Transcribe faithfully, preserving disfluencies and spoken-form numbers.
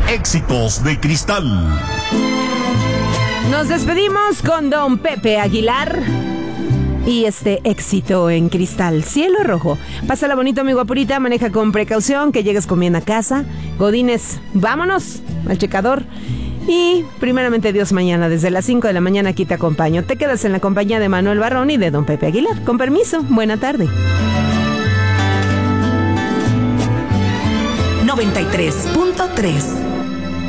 Éxitos de Cristal. Nos despedimos con don Pepe Aguilar y este éxito en Cristal. Cielo rojo. Pásala bonito, mi guapurita. Maneja con precaución, que llegues con bien a casa. Godines, vámonos al checador. Y primeramente Dios, mañana desde las cinco de la mañana aquí te acompaño. Te quedas en la compañía de Manuel Barrón y de don Pepe Aguilar. Con permiso, buena tarde. noventa y tres punto tres